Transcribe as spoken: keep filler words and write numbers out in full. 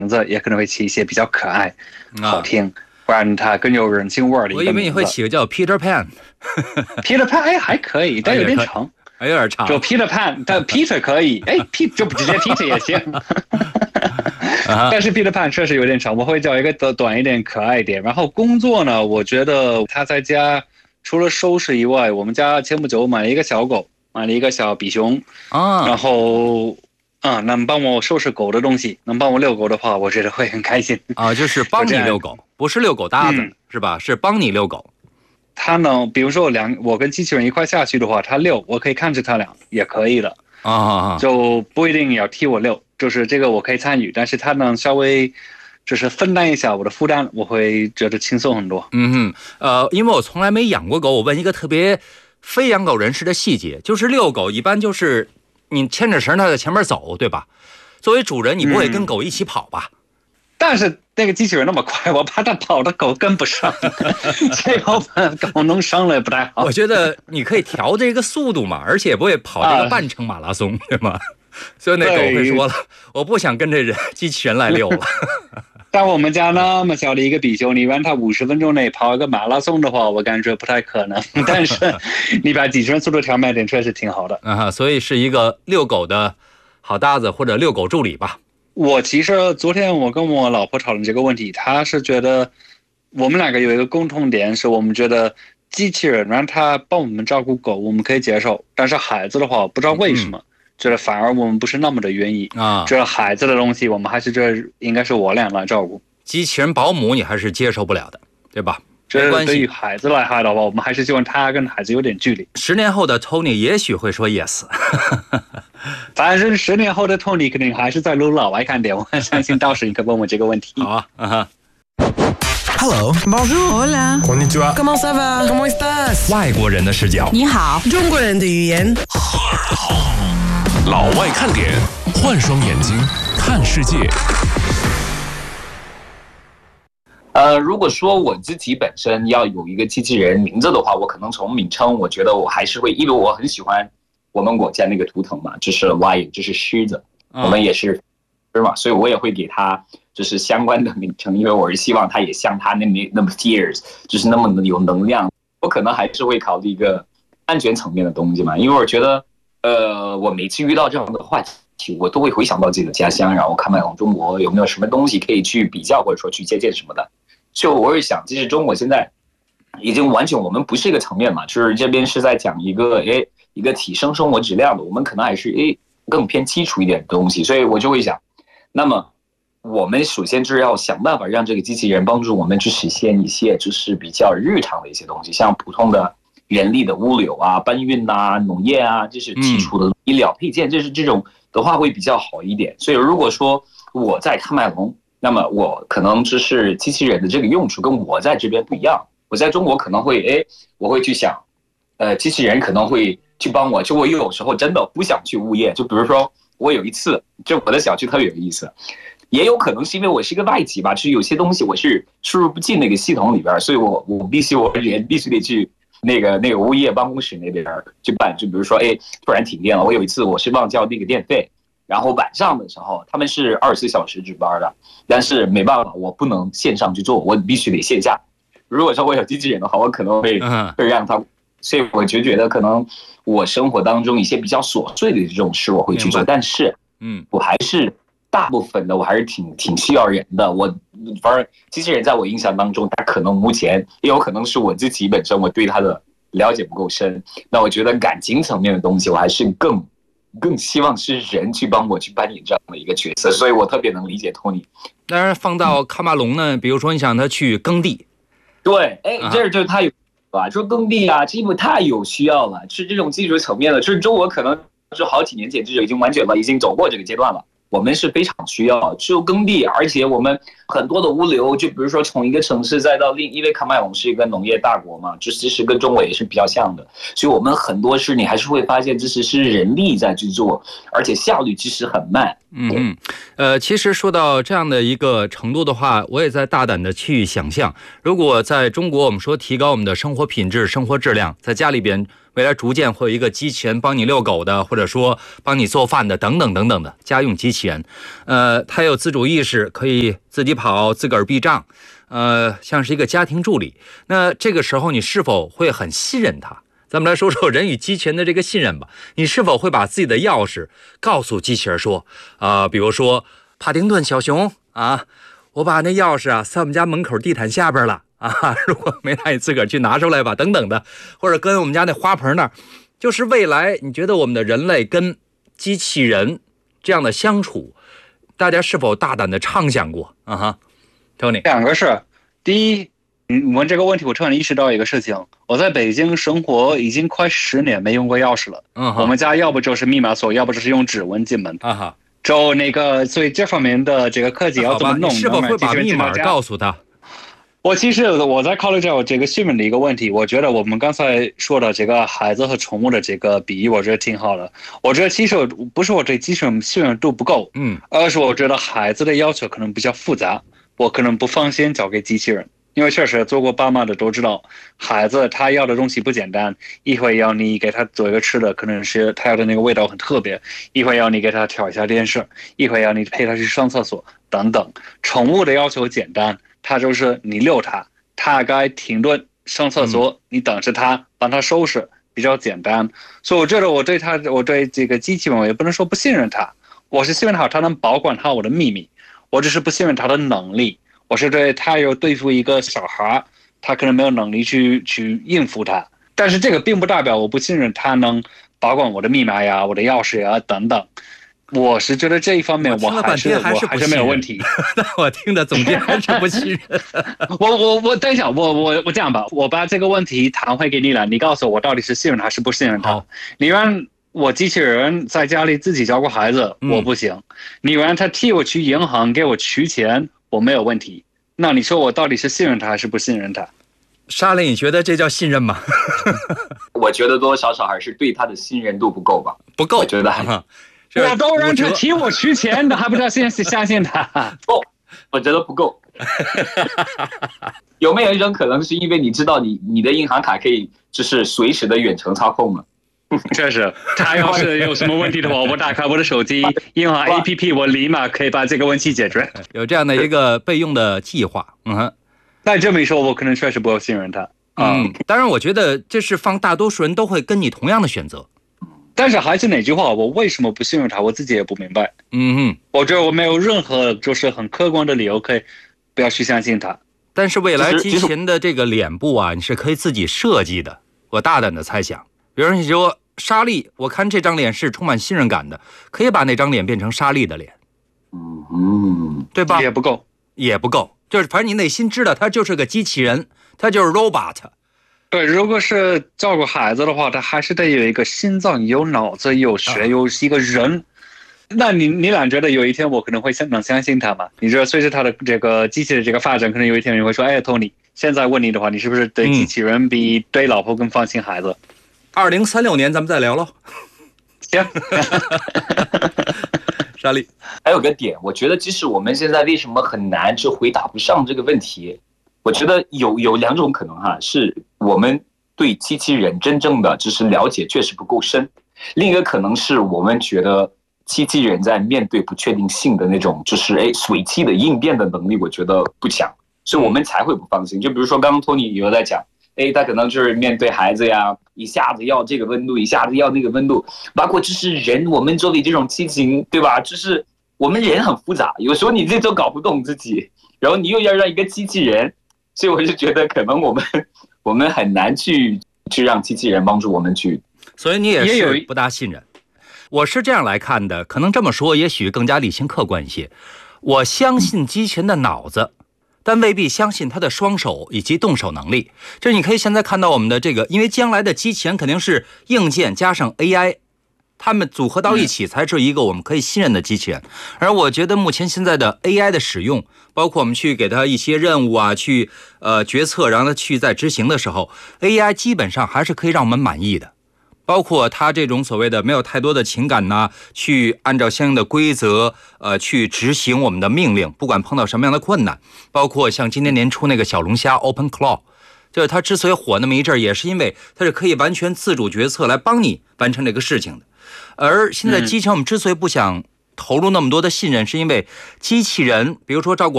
名字也可能会起一些比较可爱、好听。啊不然它更有人情味儿的一个名字。 我以为你会起个叫 Peter Pan。Peter Pan 哎还可以，但有点长， 哎有点长。 就 Peter Pan， 但 Peter 可以，哎 Peter 就直接 Peter 也行。但是 Peter Pan 确实有点长，我会叫一个短一点、可爱一点。然后工作呢，我觉得他在家除了收拾以外，我们家前不久买了一个小狗，买了一个小比熊啊，然后。啊、嗯，能帮我收拾狗的东西，能帮我遛狗的话，我觉得会很开心啊。就是帮你遛狗，不是遛狗搭子、嗯、是吧？是帮你遛狗。 他呢，比如说两，我跟机器人一块下去的话，他遛，我可以看着他俩，也可以的啊，就不一定要替我遛，就是这个我可以参与，但是他能稍微就是分担一下我的负担，我会觉得轻松很多。 嗯哼，呃，因为我从来没养过狗，我问一个特别非养狗人士的细节，就是遛狗一般就是。你牵着绳它在前面走，对吧？作为主人，你不会跟狗一起跑吧？ 嗯、但是那个机器人那么快，我怕它跑的狗跟不上，最后把狗弄伤了也不太好。 我觉得你可以调这个速度嘛，而且不会跑这个半程马拉松，啊、对吗？所以那狗会说了，我不想跟这人机器人来遛了。 但我们家那么小的一个比熊，你让它五十分钟内跑一个马拉松的话，我感觉不太可能。但是你把机器人速度调慢点，确实挺好的啊。所以是一个遛狗的好搭子或者遛狗助理吧。 我其实昨天我跟我老婆讨论这个问题，她是觉得我们两个有一个共同点，是我们觉得机器人让它帮我们照顾狗，我们可以接受，但是孩子的话，不知道为什么。嗯觉得反而我们不是那么的愿意啊，觉得孩子的东西我们还是觉得应该是我俩来照顾。 机器人保姆你还是接受不了的，对吧？ 这对于孩子来说的话，我们还是希望他跟孩子有点距离。 十年后的 Tony 也许会说 yes， 反正十年后的 Tony 肯定还是在撸老外看点，我相信到时你可问我这个问题。 好啊，啊哈。 Hello, bonjour, hola, konnichiwa, comment ça va, comment estás？ 外国人的视角， 你好， 中国人的语言。 老外看点，换双眼睛看世界。 呃，如果说我自己本身要有一个机器人名字的话，我可能从名称，我觉得我还是会，因为我很喜欢我们国家那个图腾嘛，就是 lion， 就是狮子，我们也是狮嘛，所以我也会给它就是相关的名称，因为我是希望它也像它那么那么 fierce， 就是那么有能量。我可能还是会考虑一个安全层面的东西嘛，因为我觉得。呃，我每次遇到这样的话题，我都会回想到自己的家乡，然后看看中国有没有什么东西可以去比较，或者说去借鉴什么的。就我会想，其实中国现在已经完全我们不是一个层面嘛，就是这边是在讲一个诶一个提升生活质量的，我们可能还是诶更偏基础一点的东西，所以我就会想，那么我们首先就是要想办法让这个机器人帮助我们去实现一些就是比较日常的一些东西，像普通的。人力的物流啊、搬运啊、农业啊，这是基础的医疗配件，这是这种的话会比较好一点。所以如果说我在喀麦隆，那么我可能就是机器人的这个用处跟我在这边不一样。我在中国可能会，哎，我会去想，呃，机器人可能会去帮我。就我有时候真的不想去物业，就比如说我有一次，就我的小区特别有意思，也有可能是因为我是一个外籍吧，就是有些东西我是输入不进那个系统里边，所以我我必须我人必须得去。那个那个物业办公室那边去办，就比如说，哎，突然停电了，我有一次我是忘交那个电费，然后晚上的时候他们是二十四小时值班的，但是没办法，我不能线上去做，我必须得线下。如果说我有机器人的话，我可能会会让他，所以我就觉得可能我生活当中一些比较琐碎的这种事我会去做，但是，嗯，我还是。大部分的我还是挺挺需要人的，我反正机器人在我印象当中，它可能目前也有可能是我自己本身我对它的了解不够深。那我觉得感情层面的东西，我还是更更希望是人去帮我去扮演这样的一个角色，所以我特别能理解托尼。 当然放到喀麦隆呢，比如说你想他去耕地， 对，哎，这就是他有吧，说耕地啊，这不太有需要了，是这种技术层面的，就是中国可能是好几年前就已经完全了，已经走过这个阶段了。我们是非常需要就耕地，而且我们很多的物流，就比如说从一个城市再到另，因为喀麦隆是一个农业大国嘛，这其实跟中国也是比较像的，所以我们很多事你还是会发现，这是是人力在去做，而且效率其实很慢。 嗯嗯，呃，其实说到这样的一个程度的话，我也在大胆的去想象，如果在中国我们说提高我们的生活品质、生活质量，在家里边未来逐渐会有一个机器人帮你遛狗的，或者说帮你做饭的等等等等的家用机器人，呃，它有自主意识，可以自己跑、自个儿避障，呃，像是一个家庭助理。那这个时候你是否会很信任它？咱们来说说人与机器人的这个信任吧。你是否会把自己的钥匙告诉机器人说，啊、呃，比如说帕丁顿小熊啊，我把那钥匙啊在我们家门口地毯下边了啊，如果没拿你自个儿去拿出来吧，等等的，或者跟我们家那花盆那儿，就是未来你觉得我们的人类跟机器人这样的相处，大家是否大胆的畅想过啊？哈 ，Tony， 两个事，第一。你问这个问题，我突然意识到一个事情。我在北京生活已经快十年，没用过钥匙了。 嗯， 我们家要不就是密码锁，要不就是用指纹进门。 啊哈， 就那个，所以这方面的这个科技要怎么弄？ 你是否会把密码告诉他？ 我其实我在考虑这这个信任的一个问题。我觉得我们刚才说的这个孩子和宠物的这个比喻，我觉得挺好的。我觉得其实不是我对机器人信任度不够， 嗯， 而是我觉得孩子的要求可能比较复杂，我可能不放心交给机器人。因为确实做过爸妈的都知道，孩子他要的东西不简单，一会要你给他做一个吃的，可能是他要的那个味道很特别，一会要你给他调一下电视，一会要你陪他去上厕所等等。宠物的要求简单，他就是你遛他，他该停顿上厕所，你等着他帮他收拾，比较简单。所以我觉得我对他，我对这个机器人我也不能说不信任他，我是信任他他能保管好我的秘密，我只是不信任他的能力。我是对他有对付一个小孩，他可能没有能力去去应付他，但是这个并不代表我不信任他能保管我的密码呀、我的钥匙呀等等。我是觉得这一方面我还是我还是没有问题。 那我听的总结还是不信任。 我我我等一下，我我我这样吧，我把这个问题弹回给你了，你告诉我到底是信任还是不信任他。 好， 你让我机器人在家里自己照顾孩子，我不行。嗯、你让他替我去银行给我取钱。我没有问题，那你说我到底是信任他还是不信任他？ 沙雷，你觉得这叫信任吗？ 我觉得多多少少还是对他的信任度不够吧。 不够， 我觉得还。 我都让他替我取钱的，还不知道现在相信他？ 不，我觉得不够。有没有一种可能是因为你知道你你的银行卡可以就是随时的远程操控吗？ 确实，他要是有什么问题的话，我打开我的手机银行 A P P， 我立马可以把这个问题解决。 有这样的一个备用的计划。嗯哼， 但这么一说，我可能确实不够信任他。 嗯，当然，我觉得这是放大多数人都会跟你同样的选择。 但是还是那句话，我为什么不信任他，我自己也不明白。 嗯哼， 我觉得我没有任何就是很客观的理由可以不要去相信他。 但是未来机器人的这个脸部啊，你是可以自己设计的。我大胆的猜想，比如说你说莎莉，我看这张脸是充满信任感的，可以把那张脸变成莎莉的脸。 嗯嗯， 对吧？ 也不够， 也不够，就是反正你内心知道他就是个机器人，他就是 robot。 对，如果是照顾孩子的话，他还是得有一个心脏、有脑子、有血、有一个人。那你你俩觉得有一天我可能会能相信他吗？你觉得随着他的这个机器的这个发展，可能有一天你会说，哎 ，Tony， 现在问你的话，你是不是对机器人比对老婆更放心孩子？ 二零三六年咱们再聊喽。 行。 莎莉， 还有个点，我觉得即使我们现在为什么很难就回答不上这个问题，我觉得有有两种可能哈，是我们对机器人真正的就是了解确实不够深，另一个可能是我们觉得机器人在面对不确定性的那种就是哎随机的应变的能力，我觉得不强，所以我们才会不放心。就比如说刚刚托尼有在讲。哎，他可能就是面对孩子呀，一下子要这个温度，一下子要那个温度，包括就是人，我们做的这种激情，对吧？就是我们人很复杂，有时候你自己都搞不懂自己，然后你又要让一个机器人，所以我就觉得可能我们我们很难去去让机器人帮助我们去。 所以你也是不大信任。我是这样来看的，可能这么说也许更加理性客观一些。我相信机器人的脑子。但未必相信他的双手以及动手能力。这你可以现在看到我们的这个，因为将来的机器人肯定是硬件加上 A I， 他们组合到一起才是一个我们可以信任的机器人。而我觉得目前现在的 A I 的使用，包括我们去给他一些任务啊，去呃决策，让他去在执行的时候 ，A I 基本上还是可以让我们满意的。 包括它这种所谓的没有太多的情感呐，去按照相应的规则，呃，去执行我们的命令，不管碰到什么样的困难，包括像今年年初那个小龙虾 Open Claw。就是它之所以火那么一阵，也是因为它是可以完全自主决策来帮你完成这个事情的。而现在机器人我们之所以不想投入那么多的信任，是因为机器人，比如说照顾